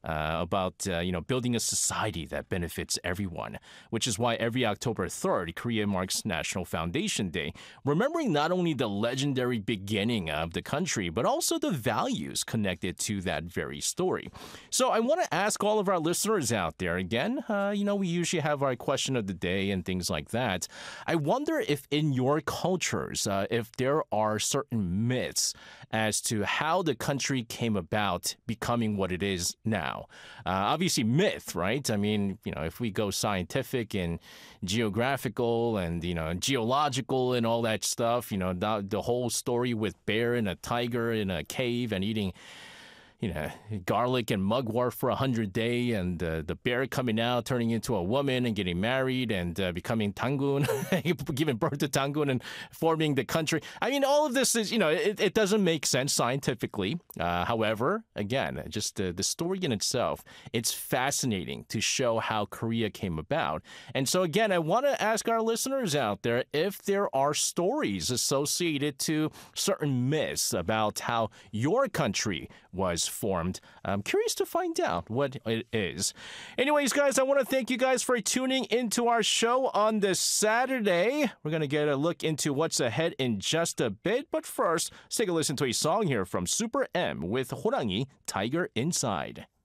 about building a society that benefits everyone, which is why every October 3rd, Korea marks National Foundation Day, remembering not only the legendary beginning of the country, but also the values connected to that very story. So I want to ask all of our listeners out there again, we usually have our question of the day and things like that. I wonder if in your cultures, if there are certain myths as to how the country came about becoming what it is now. Obviously, myth, right? I mean, if we go scientific and geographical and, geological and all that stuff, the whole story with bear and a tiger in a cave and eating garlic and mugwort for 100 days, and the bear coming out, turning into a woman and getting married and becoming Tangun, giving birth to Tangun and forming the country. I mean, all of this is, it doesn't make sense scientifically. However, again, just the story in itself, it's fascinating to show how Korea came about. And so, again, I want to ask our listeners out there if there are stories associated to certain myths about how your country was formed. I'm curious to find out what it is. Anyways, guys, I want to thank you guys for tuning into our show on this Saturday. We're going to get a look into what's ahead in just a bit. But first, let's take a listen to a song here from Super M with 호랑이, Tiger Inside.